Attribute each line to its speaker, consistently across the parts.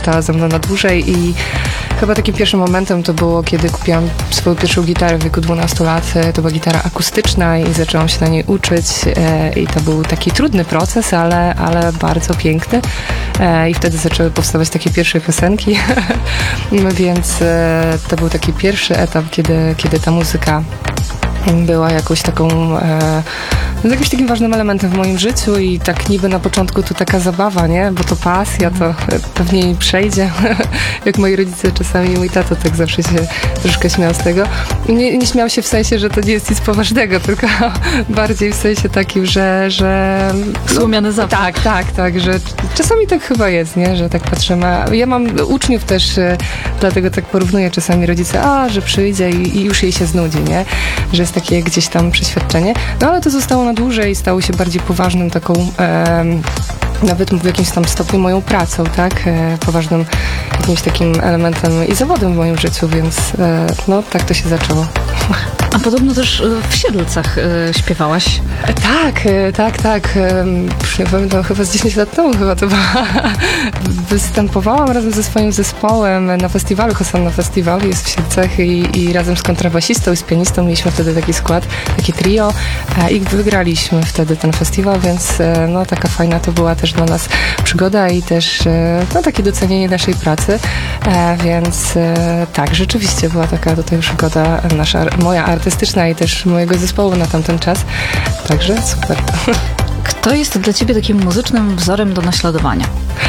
Speaker 1: została ze mną na dłużej i chyba takim pierwszym momentem to było, kiedy kupiłam swoją pierwszą gitarę w wieku 12 lat. To była gitara akustyczna i zaczęłam się na niej uczyć i to był taki trudny proces, ale bardzo piękny. I wtedy zaczęły powstawać takie pierwsze piosenki, więc to był taki pierwszy etap, kiedy ta muzyka była jakąś taką, jakimś takim ważnym elementem w moim życiu i tak niby na początku to taka zabawa, nie? Bo to pasja, to pewnie przejdzie. Jak moi rodzice czasami, mój tato tak zawsze się troszkę śmiał z tego. Nie śmiał się w sensie, że to nie jest nic poważnego, tylko bardziej w sensie takim, że
Speaker 2: słomiany zapach.
Speaker 1: Tak, że czasami tak chyba jest, nie? Że tak patrzymy. Ja mam uczniów też, dlatego tak porównuję czasami rodzice, że przyjdzie i już jej się znudzi, nie? Że jest takie gdzieś tam przeświadczenie. No ale to zostało na dłużej i stało się bardziej poważnym taką, nawet w jakimś tam stopniu moją pracą, tak? Poważnym jakimś takim elementem i zawodem w moim życiu, więc no tak to się zaczęło.
Speaker 2: A podobno też w Siedlcach śpiewałaś.
Speaker 1: Tak. Pamiętam, chyba z 10 lat temu występowałam razem ze swoim zespołem na festiwalu, Hosanna Festival jest w Siedlcach i razem z kontrabasistą i z pianistą mieliśmy wtedy taki skład, takie trio i wygraliśmy wtedy ten festiwal, więc no taka fajna to była też dla nas przygoda i też no takie docenienie naszej pracy, więc tak, rzeczywiście była taka tutaj przygoda moja artystyczna i też mojego zespołu na tamten czas. Także super.
Speaker 2: Kto jest dla ciebie takim muzycznym wzorem do naśladowania?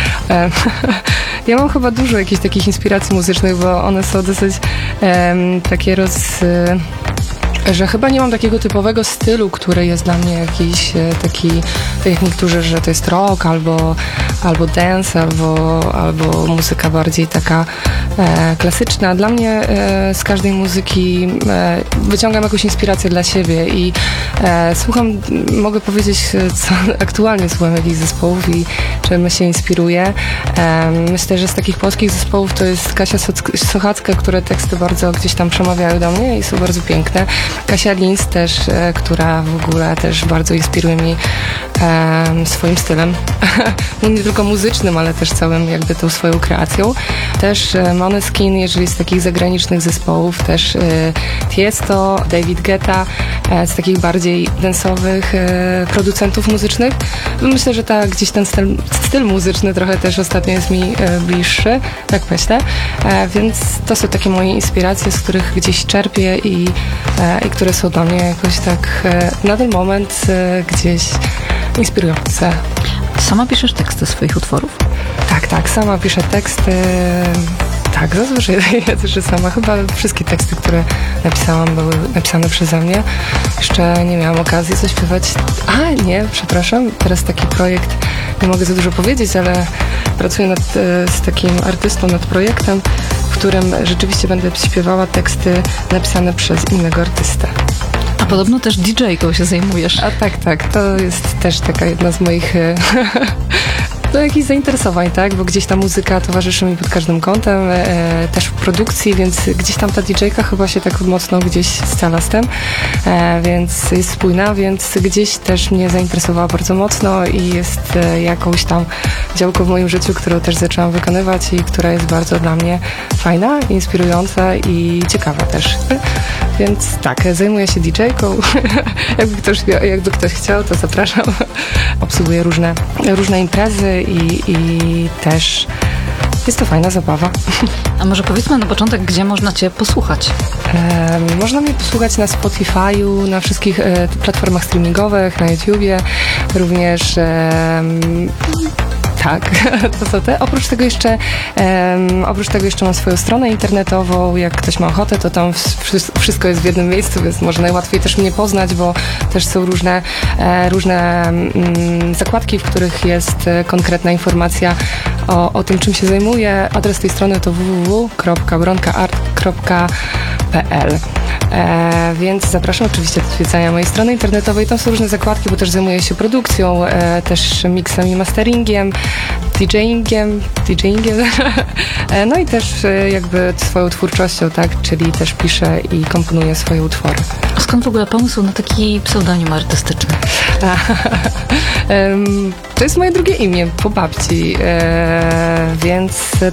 Speaker 1: Ja mam chyba dużo jakichś takich inspiracji muzycznych, bo one są dosyć takie że chyba nie mam takiego typowego stylu, który jest dla mnie jakiś taki, tak jak niektórzy, że to jest rock, albo dance, albo muzyka bardziej taka klasyczna. Dla mnie z każdej muzyki wyciągam jakąś inspirację dla siebie i mogę powiedzieć, co aktualnie słucham jakichś zespołów i czym się inspiruję. Myślę, że z takich polskich zespołów to jest Kasia Sochacka, które teksty bardzo gdzieś tam przemawiają do mnie i są bardzo piękne. Kasia Linz też, która w ogóle też bardzo inspiruje mnie swoim stylem. Nie tylko muzycznym, ale też całym jakby tą swoją kreacją. Też Måneskin, jeżeli z takich zagranicznych zespołów, też Tiesto, David Guetta, z takich bardziej dance'owych producentów muzycznych. Myślę, że gdzieś ten styl muzyczny trochę też ostatnio jest mi bliższy, tak myślę. Więc to są takie moje inspiracje, z których gdzieś czerpię i które są dla mnie jakoś tak na ten moment gdzieś inspirujące.
Speaker 2: Sama piszesz teksty swoich utworów?
Speaker 1: Tak, sama piszę teksty. Tak, zazwyczaj ja też sama. Chyba wszystkie teksty, które napisałam, były napisane przeze mnie. Jeszcze nie miałam okazji zaśpiewać. Przepraszam. Teraz taki projekt, nie mogę za dużo powiedzieć, ale pracuję z takim artystą nad projektem, w którym rzeczywiście będę śpiewała teksty napisane przez innego artystę.
Speaker 2: A podobno też DJ-ką się zajmujesz.
Speaker 1: Tak. To jest też taka jedna z moich jakichś zainteresowań, tak? Bo gdzieś ta muzyka towarzyszy mi pod każdym kątem, też w produkcji, więc gdzieś tam ta DJ-ka chyba się tak mocno gdzieś scala z tym, więc jest spójna, więc gdzieś też mnie zainteresowała bardzo mocno i jest jakąś tam działką w moim życiu, którą też zaczęłam wykonywać i która jest bardzo dla mnie fajna, inspirująca i ciekawa też. Więc tak, zajmuję się DJ-ką. Jakby ktoś chciał, to zapraszam. Obsługuję różne imprezy i też jest to fajna zabawa.
Speaker 2: A może powiedzmy na początek, gdzie można cię posłuchać?
Speaker 1: Można mnie posłuchać na Spotify'u, na wszystkich platformach streamingowych, na YouTubie, również tak, to są te. Oprócz tego jeszcze mam swoją stronę internetową. Jak ktoś ma ochotę, to tam wszystko jest w jednym miejscu, więc może najłatwiej też mnie poznać, bo też są różne zakładki, w których jest konkretna informacja o tym, czym się zajmuję. Adres tej strony to www.bronkaart.pl. Więc zapraszam oczywiście do odwiedzania mojej strony internetowej. Tam są różne zakładki, bo też zajmuję się produkcją, też miksem i masteringiem, DJingiem, no i też jakby swoją twórczością, tak, czyli też piszę i komponuję swoje utwory.
Speaker 2: A skąd w ogóle pomysł na taki pseudonim artystyczny?
Speaker 1: To jest moje drugie imię po babci, więc